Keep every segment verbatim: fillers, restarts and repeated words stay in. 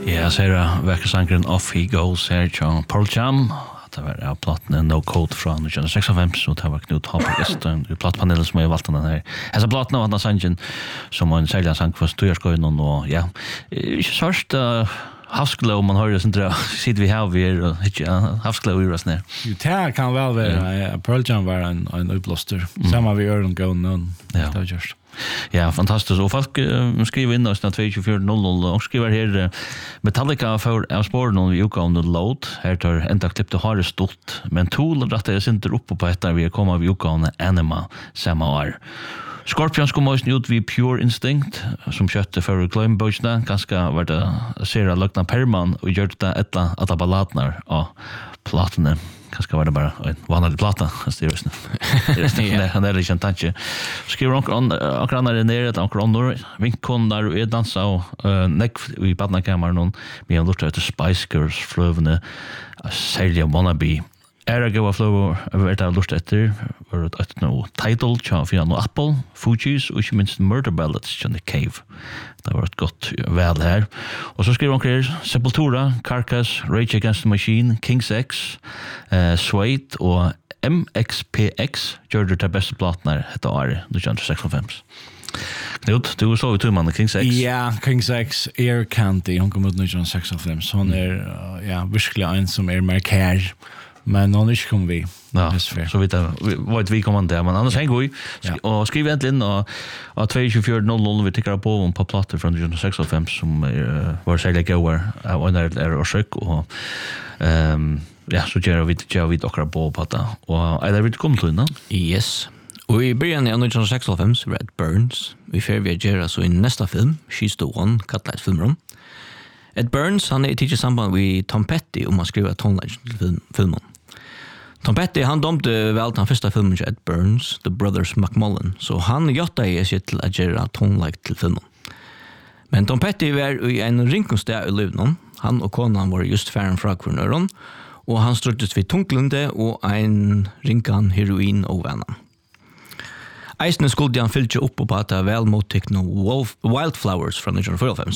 Ja, så är det verksankren Off He Goes här från Pearl Jam. Det var ja, platten No Code från nitton sextiofem, så det var Knut Hopper i plattpanelen som jag valt den här. Alltså platten av den sangen som en sälja sang för styrskoin och ja. Inte först uh, havsglow man hör det sen tror sitter vi här vi och inte havsglow i oss ner. Jo, det kan väl vara Pearl Jam var en en uppblåster. Samma vi gör den gå någon. Ja. Det just. Ja, fantastiskt. Och folk uh, skriver in oss den tjugofyra noll noll och skriver här uh, Metallica för av spåren och Yuka on the load. Här tar ända klipp det har det stort. Men Tool rätt är inte uppe på detta vi kommer av Yuka on Anima samma år. Scorpions kom också ut vid Pure Instinct som köpte för Climb Boysna ganska var det Sarah Luckna Perman och gjorde det ett att balladnar och plattorna kanske var det bara en vanlig platta det är just nu. Det är han är liksom tanke. Skriver onkel onkel när det ner att onkel under vinkon där är dansa och neck i badnakammaren någon med en luktar efter Spice Girls flövne Celia Wannabe. Era go of flow över det lust efter var det att no title chart för no Apple Fugees och ju minst Murder Ballads in the Cave. Det var ett gott väl här. Och så skriver hon kring Sepultura, Carcass, Rage Against the Machine, King's X, uh, Suede och M X P X gjorde det bästa plattan detta år nitton sextiofem. Knut, du såg ju tumman King's X. Ja, King's X, Air Candy, hon kom ut nitton sextiofem. Så hon är uh, ja, verkligen en som är markär. Men någon inte kommer vi. Ja, så vet jag vad vi kommer där men annars hänger vi och skriv äntligen och och tjugofyra noll noll vi tycker på om på plattor från nitton sextiofem som är var så lägga över och när är och sjuk och ehm ja så gör vi det gör vi dock på på det och är det vill komma till nu? Yes. Och i början av nitton sextiofem så Red Burns vi får vi göra så i nästa film She's the One Cutlass filmen. Ed Burns han är tidigt samband med Tom Petty om man skriver tonlage till filmen. Tom Petty han domte väl den första filmen Ed Burns, The Brothers McMullen, så han jottade i sig till att göra tonlike till filmen. Men Tom Petty var i en rinkonstad i Luvnon. Han och konan var just färren fra Kvarnöron, och han struttes vid tunglande och en rinkan heroin och vännan. Eisne skulle han fyllde upp på att ha väl mottryckna Wildflowers från nitton fyrtiofem.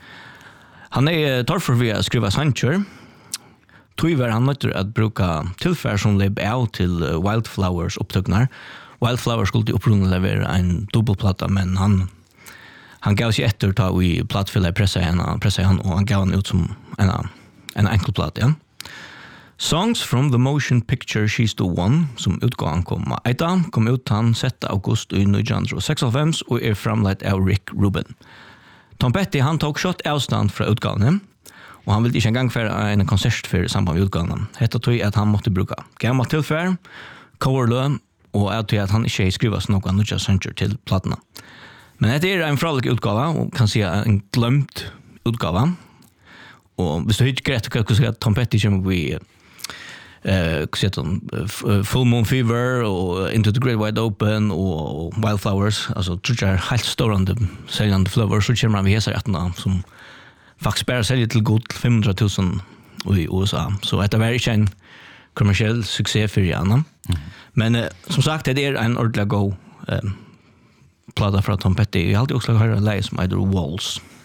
Han är torrför vid att skriva sanger. Tyvärr han möter att bruka tillfär som leb out till Wildflowers upptöknar. Wildflowers skulle upprunna leverera en dubbelplatta, men han han gav sig efter ta i plattfylla pressa henne, pressa han och han gav han ut som en en enkel platta. Ja. Songs from the motion picture She's the One som utgåvan kom. Eta kom ut han sjätte august i nitton sextiofem och är framlagt av Rick Rubin. Tom Petty han tog shot avstånd från utgåvan. Och han ville inte en gång för en konsert för samband med utgåvan. Hetta tog att han måste bruka gamla tillfär, coverlö och att att han inte skrivas någon nya center till plattorna. Men det är en fralik utgåva och kan se en glömt utgåva. Och hvis du inte vet vad jag Tom Petty kommer vi eh uh, Full Moon Fever och Into the Great Wide Open och Wildflowers, alltså tror jag helt stående säljande flowers så kommer vi hesa rättna som faktiskt bara säljer till god femhundratusen i U S A. Så det var inte en kommersiell succé för Janna. Mm. Men eh, som sagt, det är en ordentlig go eh, platta från Tom Petty. Jag har alltid också hört en läge som heter Walls.